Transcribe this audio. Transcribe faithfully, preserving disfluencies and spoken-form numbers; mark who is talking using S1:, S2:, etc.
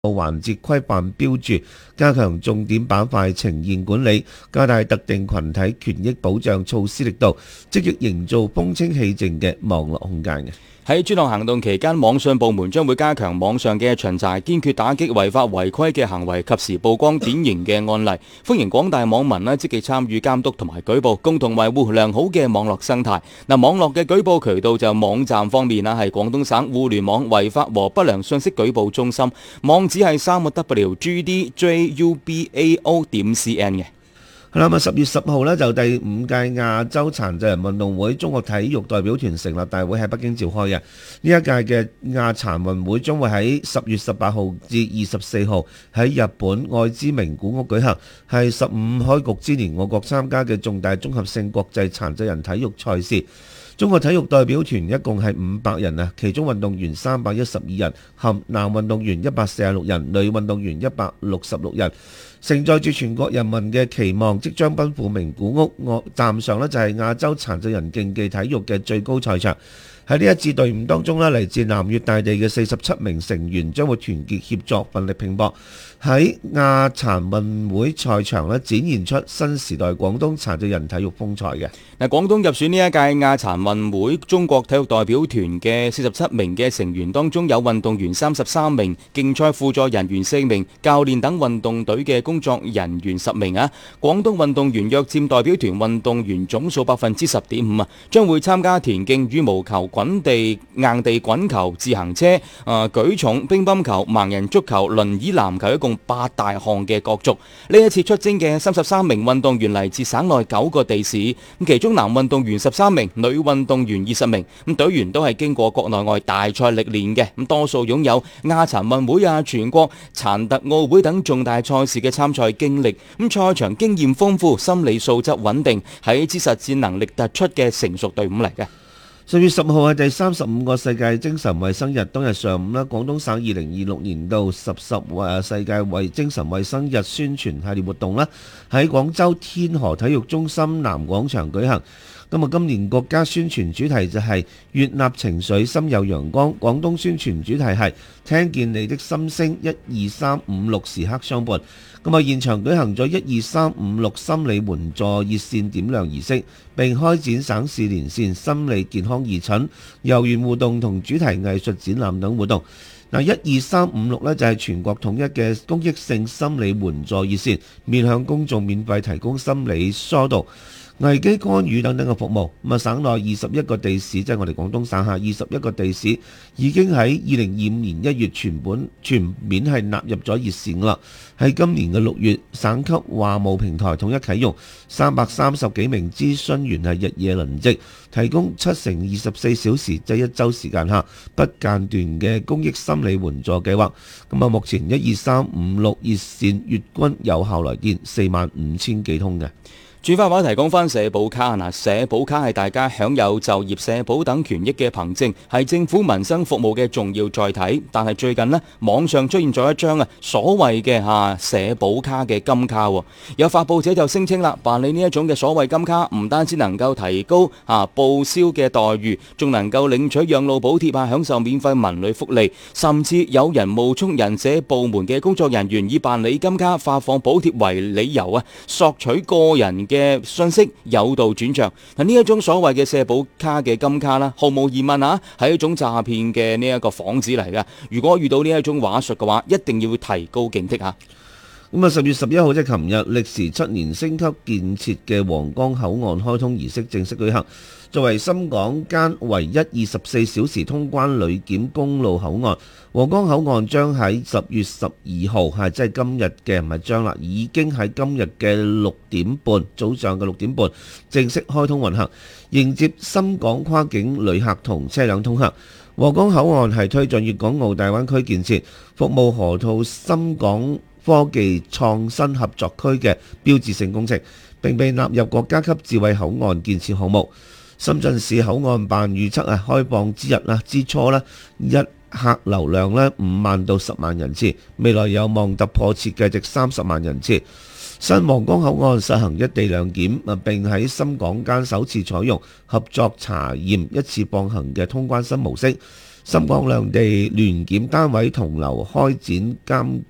S1: 環節規範標註，加強重點板塊呈現管理，加大特定群體權益保障措施力度，積極營造風清氣靜嘅網絡空間嘅。
S2: 喺專項行動期間，網信部門將會加強網上嘅巡查，堅決打擊違法違規嘅行為，及時曝光典型嘅案例。歡迎廣大網民咧積極參與監督同埋舉報，共同維護良好嘅網絡生態。嗱，網絡嘅舉報渠道就網站方面啦，係廣東省互聯網違法和不良信息舉報中心，網址係三個 W G D J U B A O 點 C N 嘅。
S1: 係啦，咁啊十月十號呢，就第五屆亞洲殘疾人運動會中國體育代表團成立大會喺北京召開嘅。呢一屆嘅亞殘運會將會喺十月十八號至二十四號喺日本愛知名古屋舉行，係十五開局之年我國參加嘅重大綜合性國際殘疾人體育賽事。中國體育代表團一共係五百人啊，其中運動員三百一十二人，含男運動員一百四十六人，女運動員一百六十六人。承載住全國人民嘅期望，即將奔赴名古屋站上呢就係亞洲殘疾人競技體育嘅最高賽場。喺呢一支隊伍當中呢，嚟自南粵大地嘅四十七名成員將會團結協作，奮力拼搏，喺亞殘運會賽場呢展現出新時代廣東殘疾人體育風采嘅。
S2: 嗱，廣東入選呢一屆亞殘運會中國體育代表團嘅四十七名嘅成員當中，有運動員三十三名，競賽輔助人員四名，教練等運動隊嘅工作人員十名啊。廣東運動員約佔代表團運動員總數百分之十點五啊，將會參加田徑、羽毛球、滾地、硬地滾球、自行車、誒、呃、舉重、乒乓球、盲人足球、輪椅籃球，一共八大項嘅角逐。呢一次出征嘅三十三名運動員嚟自省內九個地市，咁其中男運動員十三名，女運動員二十名。咁隊員都係經過國內外大賽歷練嘅，咁多數擁有亞殘運會啊、全國殘特奧會等重大賽事嘅參賽經歷。咁賽場經驗豐富，心理素質穩定，喺之實戰能力突出嘅成熟隊伍嚟嘅。
S1: 十月十號係第三十五個世界精神衛生日，當日上午呢，廣東省二零二六年度十十誒世界衛精神衛生日宣傳系列活動啦，喺廣州天河體育中心南廣場舉行。咁啊，今年國家宣傳主題就係悅納情緒，心有陽光。廣東宣傳主題係聽見你的心聲，一二三五六時刻相伴。咁啊，現場舉行咗一二三五六心理援助熱線點亮儀式，並開展省市連線心理健康義診、遊園互動同主題藝術展覽等活動。嗱，一二三五六呢就係全國統一嘅公益性心理援助熱線，面向公眾免費提供心理疏導、危機干預等等嘅服務。咁啊，省內二十一個地市，即係我哋廣東省下二十一個地市，已經喺二零二五年一月全本全面係納入咗熱線啦。喺今年嘅六月，省級話務平台統一啟用，三百三十幾名諮詢員係日夜輪值，提供七乘二十四小時即係一週時間下不間斷嘅公益心理援助計劃。咁啊，目前一二三五六熱線月均有效來電四萬五千幾通嘅。
S2: 轉翻話提供翻社保卡嗱，社保卡係大家享有就業社保等權益嘅憑證，係政府民生服務嘅重要載體。但係最近呢，網上出現咗一張啊所謂嘅嚇社保卡嘅金卡，有發布者就聲稱啦，辦理呢一種嘅所謂金卡，唔單止能夠提高嚇報銷嘅待遇，仲能夠領取養老補貼啊，享受免費文旅福利，甚至有人冒充人社部門嘅工作人員，以辦理金卡發放補貼為理由啊，索取個人嘅信息誘導轉賬。嗱，呢一種所謂嘅社保卡嘅金卡啦，毫無疑問啊，係一種詐騙嘅呢一個幌子嚟㗎。如果遇到呢一種話術嘅話，一定要提高警惕啊！
S1: 咁啊，十月十一號即係琴日，歷時七年升級建設嘅皇崗口岸開通儀式正式舉行。作為深港間唯一二十四小時通關旅檢公路口岸，皇崗口岸將喺十月十二號，係即係今日嘅唔係將啦，已經喺今日嘅六點半，早上嘅六點半正式開通運行，迎接深港跨境旅客同車輛通行。皇崗口岸係推進粵港澳大灣區建設、服務河套深港科技創新合作區嘅標誌性工程，並被納入國家級智慧口岸建設項目。深圳市口岸辦預測啊，開放之日啊之初咧，一客流量咧五萬到十萬人次，未來有望突破設計值三十萬人次。新皇崗口岸實行一地兩檢啊，並喺深港間首次採用合作查驗一次放行嘅通關新模式。 深港兩地聯檢單位同流開展監